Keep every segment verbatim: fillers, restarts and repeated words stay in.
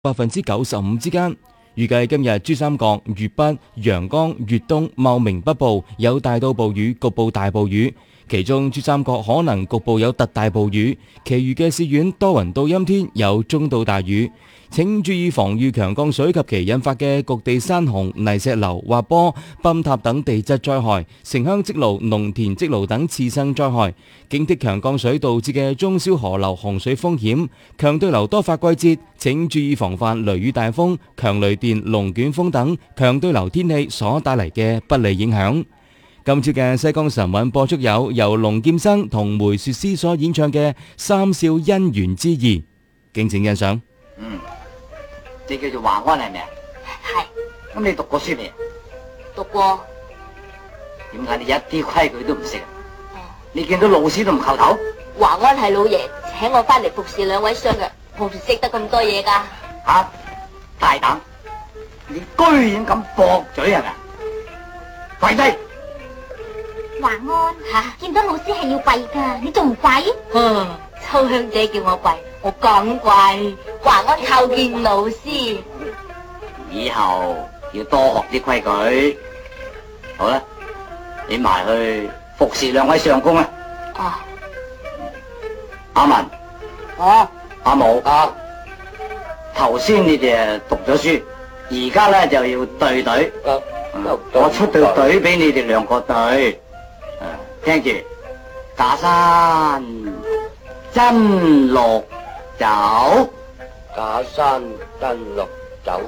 百分之九十五之間。預計今日珠三角、粵北、陽江、粵東、茂名北部有大到暴雨，局部大暴雨。其中珠三角可能局部有特大暴雨，其餘嘅市縣多雲到陰天，有中到大雨。請注意防禦強降水及其引發嘅局地山洪、泥石流、滑坡、崩塌等地質災害，城鄉積澇、農田積澇等次生災害。警惕強降水導致嘅中小河流洪水風險。強對流多發季節，請注意防範雷雨大風、強雷電、龍捲風等強對流天氣所帶嚟嘅不利影響。今朝嘅西江晨韻播出有由龍劍生同梅雪詩所演唱嘅《三笑姻緣之意》，敬請欣賞。 嗯，你叫做華安係咪啊？ 係。 咁你讀過書未？ 讀過。 點解你一啲規矩都唔識啊？你見到老師都唔叩頭？ 華安係老爺請我翻嚟服侍兩位相嘅，我唔識得咁多嘢噶。 吓、啊，大膽！你居然咁駁嘴係咪？跪低！ 華安吓，見到老師係要跪噶，你仲唔跪？ 啊，秋香姐叫我跪，我梗跪。華安叩見老師。 以後要多學啲規矩。好啦，你埋去服侍兩位相公啊。 啊， 阿文， 啊， 阿武， 啊， 頭先你哋讀咗書，而家咧就要對隊。 啊嗯、我出對隊俾你哋兩個對。聽住，假山真綠酒， 假山真綠酒。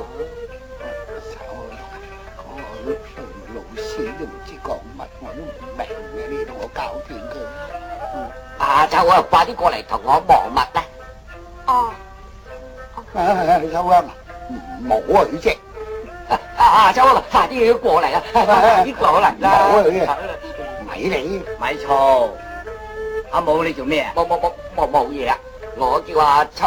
老師都唔知講乜，我都唔明嘅，你同我教掂佢。 阿秋啊，快啲過嚟同我磨墨啦！ 哦。 啊，秋香，唔好啊，佢啫。 阿秋啊，快啲要過嚟啦！快啲過嚟啦！ 唔好啊，佢啊，咪你， 咪嘈。阿武你做咩啊？ 冇冇冇冇冇嘢啊！我叫阿秋。